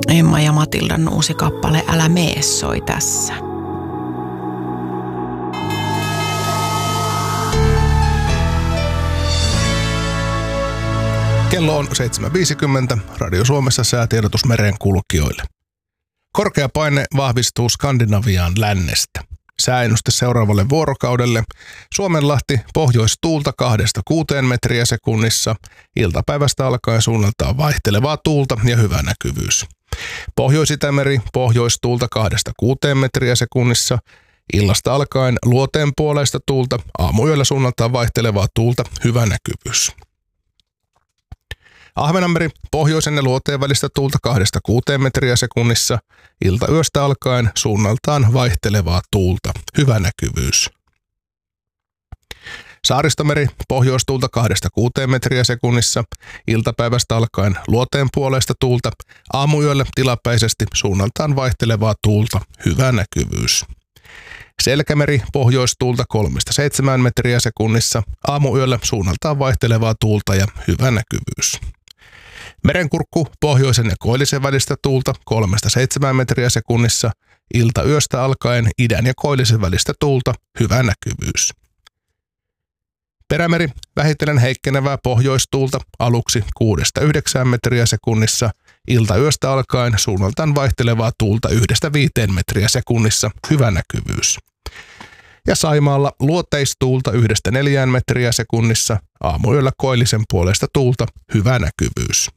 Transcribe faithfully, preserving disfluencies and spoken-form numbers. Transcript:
Emma ja Matildan uusi kappale Älä mee soi tässä. Kello on seitsemän viisikymmentä. Radio Suomessa säätiedotus merenkulkijoille. Korkea paine vahvistuu Skandinaviaan lännestä. Sääennuste seuraavalle vuorokaudelle. Suomenlahti pohjoistuulta kahdesta kuuteen metriä sekunnissa. Iltapäivästä alkaen suunnaltaan vaihtelevaa tuulta ja hyvä näkyvyys. Pohjois-Itämeri pohjoistuulta kahdesta kuuteen metriä sekunnissa. Illasta alkaen luoteen puoleista tuulta. Aamuyöllä suunnaltaan vaihtelevaa tuulta, hyvä näkyvyys. Ahvenanmeri pohjoisen ja luoteen välistä tuulta kahdesta kuuteen metriä sekunnissa. Iltayöstä alkaen suunnaltaan vaihtelevaa tuulta. Hyvä näkyvyys. Saaristomeri pohjoistuulta kahdesta kuuteen metriä sekunnissa. Iltapäivästä alkaen luoteen puoleista tuulta. Aamuyöllä tilapäisesti suunnaltaan vaihtelevaa tuulta. Hyvä näkyvyys. Selkämeri pohjoistuulta kolmesta seitsemään metriä sekunnissa. Aamuyöllä suunnaltaan vaihtelevaa tuulta ja hyvä näkyvyys. Merenkurkku pohjoisen ja koillisen välistä tuulta kolmesta seitsemään metriä sekunnissa. Iltayöstä alkaen idän ja koillisen välistä tuulta, hyvä näkyvyys. Perämeri vähitellen heikkenevää pohjoistuulta aluksi kuudesta yhdeksään metriä sekunnissa. Iltayöstä alkaen suunnaltaan vaihtelevaa tuulta yhdestä viiteen metriä sekunnissa, hyvä näkyvyys. Ja Saimaalla luoteistuulta yhdestä neljään metriä sekunnissa. Aamuyöllä koillisen puolesta tuulta, hyvä näkyvyys.